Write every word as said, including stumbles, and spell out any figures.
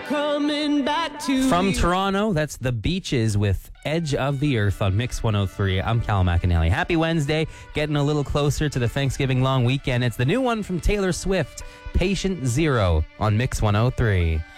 coming back to From you. Toronto, that's The Beaches with Edge of the Earth on Mix one oh three. I'm Cal McAnally. Happy Wednesday, getting a little closer to the Thanksgiving long weekend. It's the new one from Taylor Swift, Patient Zero on Mix one oh three.